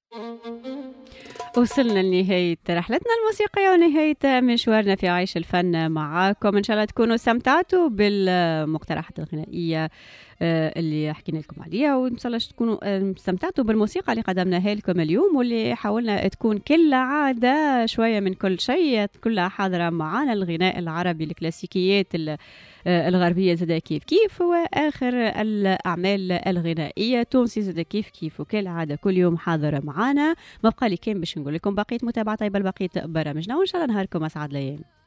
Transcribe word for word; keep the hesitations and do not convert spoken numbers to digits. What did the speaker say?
وصلنا لنهاية رحلتنا الموسيقية ونهاية مشوارنا في عيش الفن معاكم. إن شاء الله تكونوا استمتعتوا بالمقترحات الغنائية اللي حكينا لكم عليها، وإن شاء الله تكونوا استمتعتوا بالموسيقى اللي قدمناها لكم اليوم، واللي حاولنا تكون كل عادة شوية من كل شيء، كلها حاضرة معانا. الغناء العربي، الكلاسيكيات الغربية زدا كيف كيف، وآخر الأعمال الغنائية تونسي زدا كيف كيف، وكل عادة كل يوم حاضرة معانا. ما بقى لي كان باش نقول لكم بقية متابعة طيبة لبقية برامجنا، وإن شاء الله نهاركم أسعد ليالي.